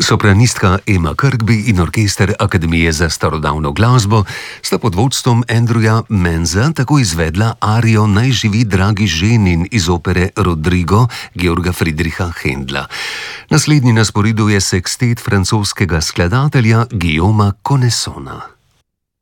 Sopranistka Emma Kirkby in orkester Akademije za starodavno glasbo sta pod vodstvom Andrewa Mannsa tako izvedla arijo Naj živi dragi ženin iz opere Rodrigo Georga Friedricha Händla. Naslednji na sporedu je sekstet francoskega skladatelja Guillauma Connaissona.